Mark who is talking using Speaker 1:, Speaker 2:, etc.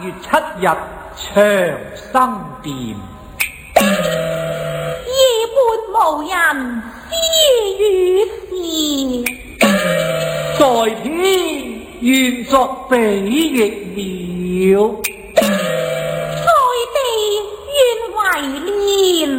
Speaker 1: 月7日長生殿。
Speaker 2: 夜半無人私語事，
Speaker 1: 在天願作比翼鳥。